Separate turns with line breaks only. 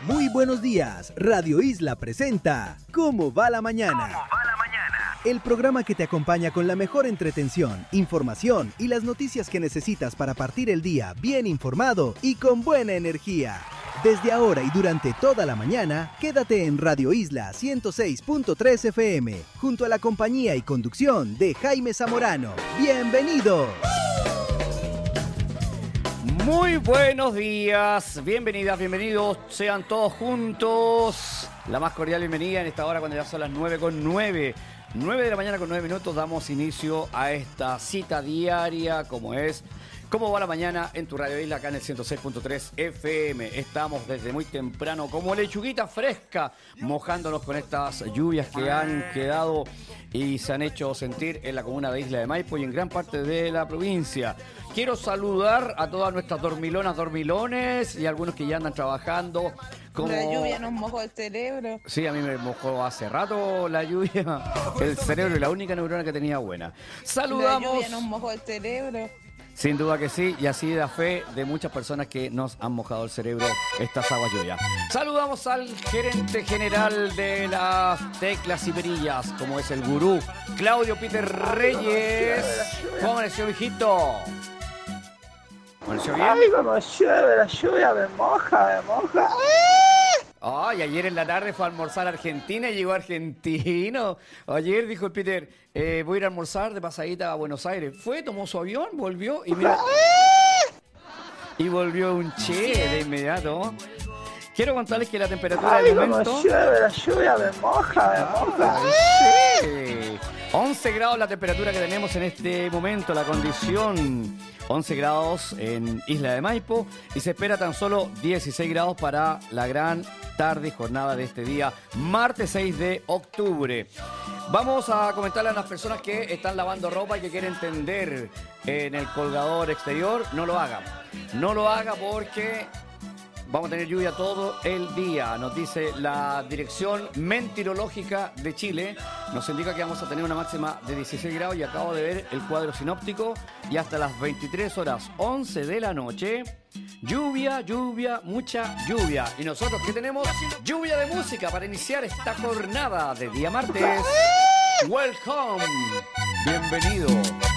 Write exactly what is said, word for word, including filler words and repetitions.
Muy buenos días, Radio Isla presenta ¿Cómo va la mañana?
¿Cómo va la mañana?
El programa que te acompaña con la mejor entretención, información y las noticias que necesitas para partir el día bien informado y con buena energía. Desde ahora y durante toda la mañana, quédate en Radio Isla ciento seis punto tres F M, junto a la compañía y conducción de Jaime Zamorano. ¡Bienvenidos!
Muy buenos días, bienvenidas, bienvenidos, sean todos juntos. La más cordial bienvenida en esta hora cuando ya son las nueve con nueve. nueve de la mañana con nueve minutos damos inicio a esta cita diaria como es ¿Cómo va la mañana? En tu Radio Isla acá en el ciento seis punto tres F M. Estamos desde muy temprano como lechuguita fresca, mojándonos con estas lluvias que han quedado y se han hecho sentir en la comuna de Isla de Maipo y en gran parte de la provincia. Quiero saludar a todas nuestras dormilonas, dormilones y algunos que ya andan trabajando. Como...
La lluvia nos mojó el cerebro.
Sí, a mí me mojó hace rato la lluvia. El cerebro y la única neurona que tenía buena. Saludamos.
La lluvia nos mojó el cerebro.
Sin duda que sí, y así da fe de muchas personas que nos han mojado el cerebro estas aguas lluvias. Saludamos al gerente general de las teclas y perillas, como es el gurú, Claudio Peter Reyes. ¿Cómo amaneció, viejito? ¿Amaneció bien?
Ay, como llueve, la lluvia me moja, me moja.
Ay, ayer en la tarde fue a almorzar a Argentina y llegó argentino. Ayer dijo el Peter, eh, voy a ir a almorzar de pasadita a Buenos Aires. Fue, tomó su avión, volvió y mira... Y volvió un che de inmediato. Quiero contarles que la temperatura
Ay,
del
como
momento...
llueve, la lluvia me moja, me moja.
Sí. once grados la temperatura que tenemos en este momento, la condición... once grados en Isla de Maipo y se espera tan solo dieciséis grados para la gran tarde y jornada de este día, martes seis de octubre. Vamos a comentarle a las personas que están lavando ropa y que quieren tender en el colgador exterior, no lo hagan. No lo haga porque... vamos a tener lluvia todo el día, nos dice la Dirección Meteorológica de Chile. Nos indica que vamos a tener una máxima de dieciséis grados y acabo de ver el cuadro sinóptico y hasta las veintitrés horas once de la noche, lluvia, lluvia, mucha lluvia. Y nosotros que tenemos lluvia de música para iniciar esta jornada de día martes. Welcome, bienvenido.